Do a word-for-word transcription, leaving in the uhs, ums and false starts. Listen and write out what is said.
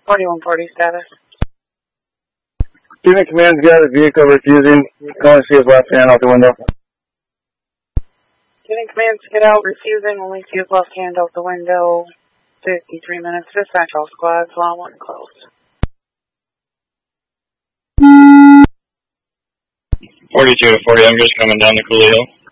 forty-one forty status. Unit command's got a vehicle refusing. You can only see his left hand out the window. Unit commands get out, refusing, only see his left hand out the window. fifty-three minutes, dispatch all squads, law one closed. forty-two to forty, I'm just coming down the Cooley Hill.